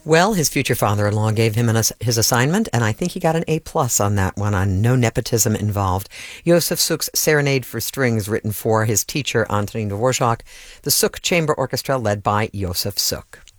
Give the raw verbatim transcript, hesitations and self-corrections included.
Well, his future father-in-law gave him an, his assignment, and I think he got an A plus on that one, on no nepotism involved. Josef Suk's Serenade for Strings, written for his teacher, Antonin Dvorak. The Suk Chamber Orchestra, led by Josef Suk.